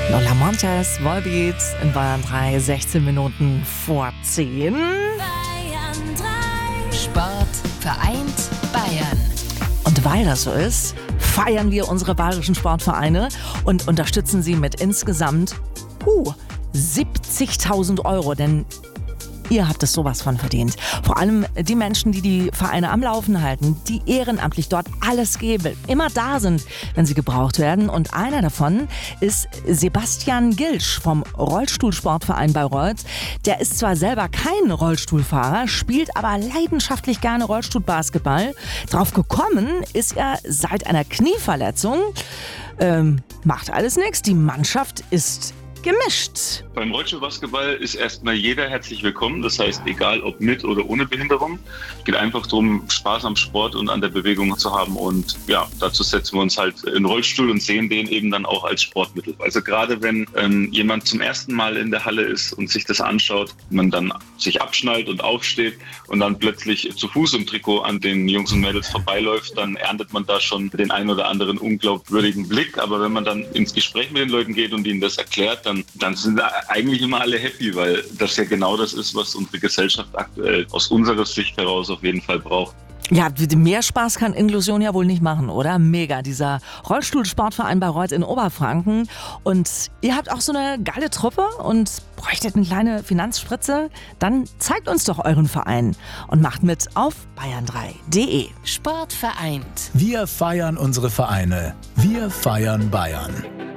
Lola Montez, Volbeats in Bayern 3, 16 Minuten vor 10. Bayern 3. Sport vereint Bayern. Und weil das so ist, feiern wir unsere bayerischen Sportvereine und unterstützen sie mit insgesamt 70.000 €, denn ihr habt es sowas von verdient. Vor allem die Menschen, die die Vereine am Laufen halten, die ehrenamtlich dort alles geben, immer da sind, wenn sie gebraucht werden. Und einer davon ist Sebastian Gilsch vom Rollstuhlsportverein Bayreuth. Der ist zwar selber kein Rollstuhlfahrer, spielt aber leidenschaftlich gerne Rollstuhlbasketball. Drauf gekommen ist er seit einer Knieverletzung. Macht alles nichts. Die Mannschaft ist gemischt. Beim Rollstuhlbasketball ist erstmal jeder herzlich willkommen. Das heißt, egal ob mit oder ohne Behinderung. Es geht einfach darum, Spaß am Sport und an der Bewegung zu haben. Und ja, dazu setzen wir uns halt in den Rollstuhl und sehen den eben dann auch als Sportmittel. Also gerade wenn jemand zum ersten Mal in der Halle ist und sich das anschaut, man dann sich abschnallt und aufsteht und dann plötzlich zu Fuß im Trikot an den Jungs und Mädels vorbeiläuft, dann erntet man da schon den ein oder anderen unglaubwürdigen Blick. Aber wenn man dann ins Gespräch mit den Leuten geht und ihnen das erklärt, dann sind eigentlich immer alle happy, weil das ja genau das ist, was unsere Gesellschaft aktuell aus unserer Sicht heraus auf jeden Fall braucht. Ja, mehr Spaß kann Inklusion ja wohl nicht machen, oder? Mega, dieser Rollstuhlsportverein Bayreuth in Oberfranken. Und ihr habt auch so eine geile Truppe und bräuchtet eine kleine Finanzspritze? Dann zeigt uns doch euren Verein und macht mit auf bayern3.de. Sport vereint. Wir feiern unsere Vereine. Wir feiern Bayern.